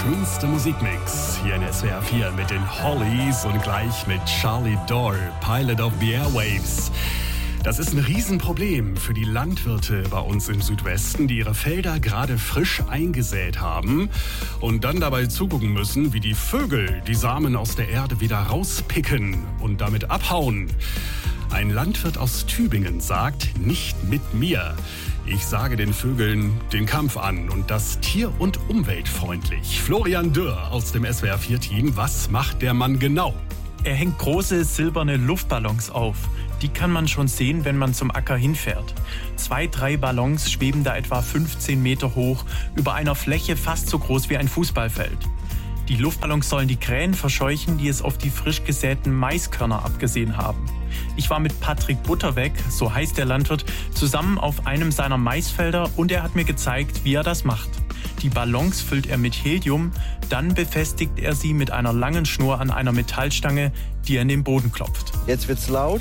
schönste Musikmix hier in SWR 4 mit den Hollies und gleich mit Charlie Doyle, Pilot of the Airwaves. Das ist ein Riesenproblem für die Landwirte bei uns im Südwesten, die ihre Felder gerade frisch eingesät haben und dann dabei zugucken müssen, wie die Vögel die Samen aus der Erde wieder rauspicken und damit abhauen. Ein Landwirt aus Tübingen sagt, nicht mit mir. Ich sage den Vögeln den Kampf an und das tier- und umweltfreundlich. Florian Dürr aus dem SWR4-Team, was macht der Mann genau? Er hängt große silberne Luftballons auf. Die kann man schon sehen, wenn man zum Acker hinfährt. 2-3 Ballons schweben da etwa 15 Meter hoch über einer Fläche fast so groß wie ein Fußballfeld. Die Luftballons sollen die Krähen verscheuchen, die es auf die frisch gesäten Maiskörner abgesehen haben. Ich war mit Patrick Butterweg, so heißt der Landwirt, zusammen auf einem seiner Maisfelder und er hat mir gezeigt, wie er das macht. Die Ballons füllt er mit Helium, dann befestigt er sie mit einer langen Schnur an einer Metallstange, die er in den Boden klopft. Jetzt wird's laut.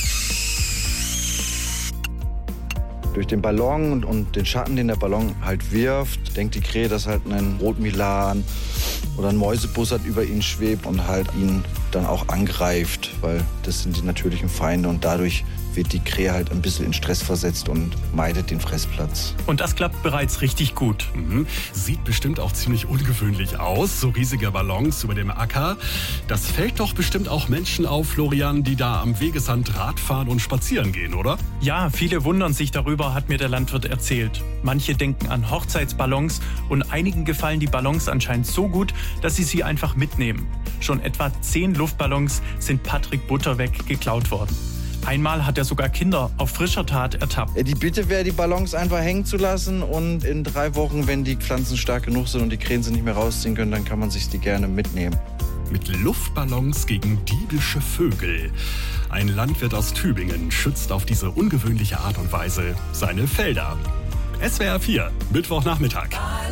Durch den Ballon und den Schatten, den der Ballon halt wirft, denkt die Krähe, dass halt ein Rotmilan oder ein Mäusebussard über ihn schwebt und halt ihn dann auch angreift, weil das sind die natürlichen Feinde und dadurch wird die Krähe halt ein bisschen in Stress versetzt und meidet den Fressplatz. Und das klappt bereits richtig gut. Sieht bestimmt auch ziemlich ungewöhnlich aus, so riesige Ballons über dem Acker. Das fällt doch bestimmt auch Menschen auf, Florian, die da am Wegesrand Radfahren und spazieren gehen, oder? Ja, viele wundern sich darüber, hat mir der Landwirt erzählt. Manche denken an Hochzeitsballons und einigen gefallen die Ballons anscheinend so gut, dass sie sie einfach mitnehmen. Schon etwa 10 Luftballons sind Patrick Butterweg geklaut worden. Einmal hat er sogar Kinder auf frischer Tat ertappt. Die Bitte wäre, die Ballons einfach hängen zu lassen und in 3 Wochen, wenn die Pflanzen stark genug sind und die Krähen sie nicht mehr rausziehen können, dann kann man sich die gerne mitnehmen. Mit Luftballons gegen diebische Vögel. Ein Landwirt aus Tübingen schützt auf diese ungewöhnliche Art und Weise seine Felder. SWR 4, Mittwochnachmittag.